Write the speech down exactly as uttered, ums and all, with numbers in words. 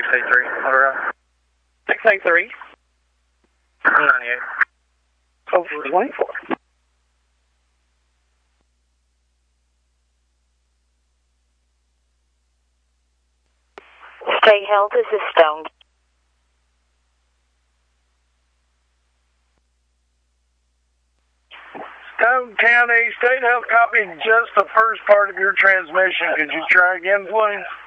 eighty-three, alright. six eighty-three. ninety-eight. Over twenty-four. Stay held as a stone. Stone County, state health copy just the first part of your transmission. Could you try again, please?